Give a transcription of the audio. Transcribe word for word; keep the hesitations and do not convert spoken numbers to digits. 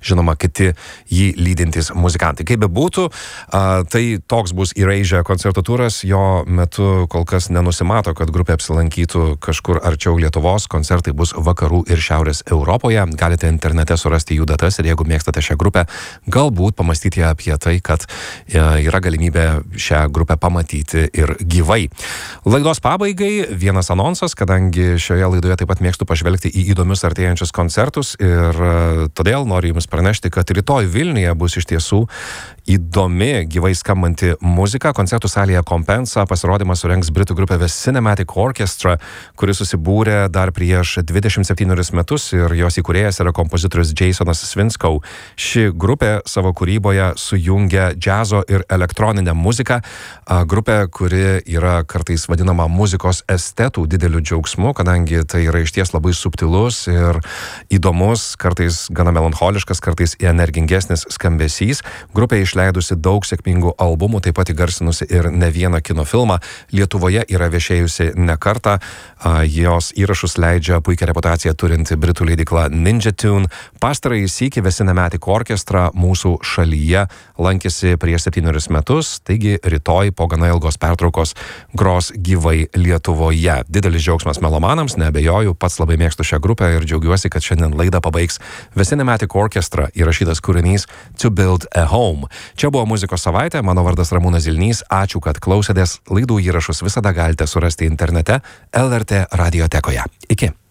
žinoma, kiti jį lydintys muzikantai. Kaip bebūtų, tai toks bus Erasure koncertų turas, jo metu kol kas nenusimato, kad grupė apsilankytų kažkur arčiau Lietuvos, koncertai bus vakarų ir šiaurės Europoje, galite internete surasti jų datas ir jeigu mėgstate šią grupę, galbūt pamastyti apie tai, kad yra galimybė šią grupę pamatyti ir gyvai. Laidos pabaigai vienas anonsas, kadangi šioje laidoje taip pat mėgstu pažvelgti į įdomius artėjančius koncertus ir todėl noriu Jums pranešti, kad rytoj Vilniuje bus iš tiesų įdomi gyvai skambanti muzika. Koncertų salėje Compensa pasirodymą surengs britų grupė The Cinematic Orchestra, kuri susibūrė dar prieš dvidešimt septynerius metus ir jos įkūrėjas yra kompozitorius Jasonas Svinskow. Ši grupė savo kūryboje sujungia džiazo ir elektroninę muziką. Grupė, kuri yra kartais vadinama muzikos estetų dideliu džiaugsmu, kadangi tai yra išties labai subtilus ir įdomus, kartais gana melancholiškas, kartais energingesnis skambesys. Grupė išleidusi daug sėkmingų albumų, taip pat įgarsinusi ir ne vieną kino filmą. Lietuvoje yra viešėjusi ne kartą. Jos įrašus leidžia puikią reputaciją turinti britų leidykla Ninja Tune. Pastarąjį sykį The Cinematic Orchestra mūsų šalyje lankėsi prieš septynerius metus, taigi rytoj po gana ilgos pertraukos gros gyvai Lietuvoje. Didelis džiaugsmas melomanams, neabejoju, pats labai mėgstu šią grupę ir džiaugiuosi, kad šiandien laidą pabaigs The Cinematic Orchestra įrašytas kūrinys To Build a Home. Čia buvo Muzikos savaitė, mano vardas Ramūnas Zilnys, ačiū, kad klausėtės, laidų įrašus visada galite surasti internete L R T radiotekoje. Iki.